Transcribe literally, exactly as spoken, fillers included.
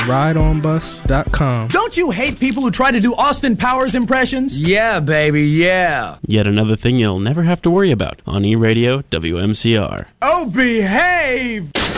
ride on bus dot com. Don't you hate people who try to do Austin Powers impressions? Yeah, baby, yeah. Yet another thing you'll never have to worry about on E-Radio W M C R. Oh, behave!